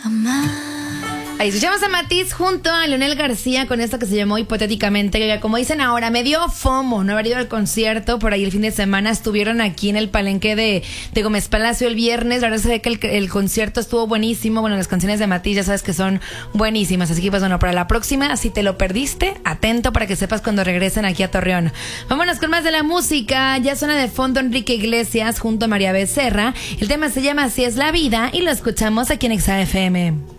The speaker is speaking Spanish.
Ahí escuchamos a Matiz junto a Leonel García con esto que se llamó Hipotéticamente, que como dicen ahora, me dio FOMO no haber ido al concierto. Por ahí el fin de semana estuvieron aquí en el palenque de Gómez Palacio el viernes. La verdad es que el concierto estuvo buenísimo. Bueno, las canciones de Matiz ya sabes que son buenísimas, así que pues bueno, para la próxima, si te lo perdiste, atento para que sepas cuando regresen aquí a Torreón. Vámonos con más de la música. Ya suena de fondo Enrique Iglesias junto a María Becerra. El tema se llama Así es la vida y lo escuchamos aquí en XAFM.